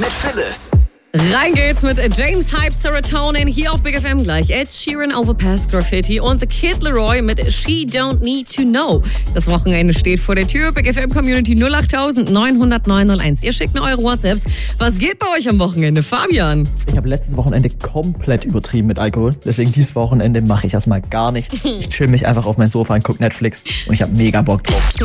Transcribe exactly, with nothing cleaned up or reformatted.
mit Phyllis. Rein geht's mit James Hype, Serotonin hier auf Big F M gleich. Ed Sheeran, Overpass Graffiti und The Kid Laroi mit She Don't Need to Know. Das Wochenende steht vor der Tür. Big F M Community null acht neun null null neun null eins. Ihr schickt mir eure WhatsApps. Was geht bei euch am Wochenende? Fabian? Ich habe letztes Wochenende komplett übertrieben mit Alkohol. Deswegen dieses Wochenende mache ich erstmal gar nichts. Ich chill mich einfach auf mein Sofa und gucke Netflix und ich habe mega Bock drauf.